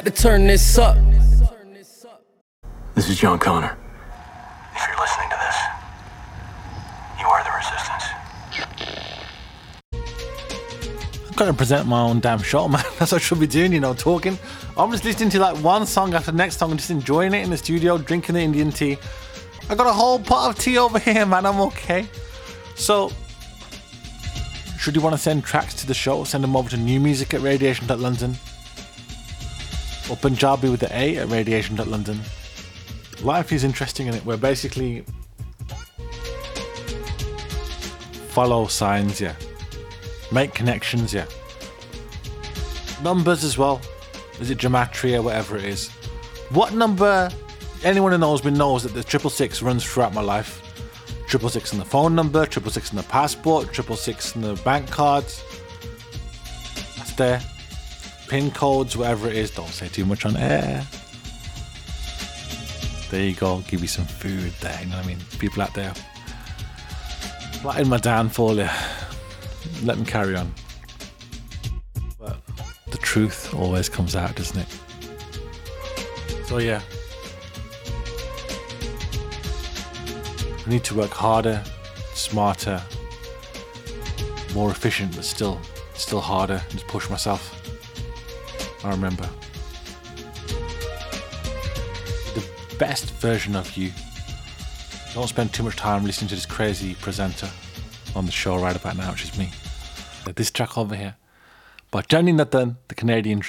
To turn this up. This is John Connor. If you're listening to this, you are the resistance. I'm gonna present my own damn show, man. That's what I should be doing, talking. I'm just listening to like one song after the next song and just enjoying it in the studio, drinking the Indian tea. I got a whole pot of tea over here, man. I'm okay. So, should you want to send tracks to the show, send them over to newmusic@radiation.london or Punjabi with the A at radiation.london. Life is interesting in it, where basically follow signs, yeah. Make connections, yeah. Numbers as well. Is it gematria, whatever it is? What number? Anyone who knows me knows that the 666 runs throughout my life. 666 in the phone number, 666 in the passport, 666 in the bank cards. That's there. Pin codes, whatever it is. Don't say too much on air. There you go. Give you some food there. You know what I mean? People out there plotting my downfall. Yeah. Let them carry on. But the truth always comes out, doesn't it? So yeah. I need to work harder, smarter, more efficient, but still harder. Just push myself. I remember. The best version of you. Don't spend too much time listening to this crazy presenter on the show right about now, which is me. This track over here by Johnny Nathan, the Canadian Dream.